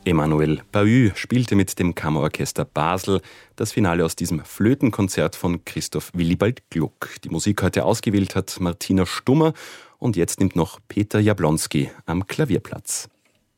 Emmanuel Bahü spielte mit dem Kammerorchester Basel das Finale aus diesem Flötenkonzert von Christoph Willibald Gluck. Die Musik heute ausgewählt hat Martina Stummer und jetzt nimmt noch Peter Jablonski am Klavier Platz.